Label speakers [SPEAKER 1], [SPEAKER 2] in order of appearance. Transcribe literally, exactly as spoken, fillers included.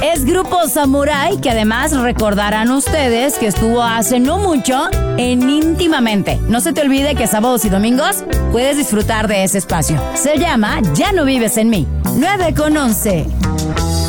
[SPEAKER 1] Es Grupo Samurai, que además recordarán ustedes que estuvo hace no mucho en Íntimamente. No se te olvide que sábados y domingos puedes disfrutar de ese espacio. Se llama Ya no vives en mí. nueve con once.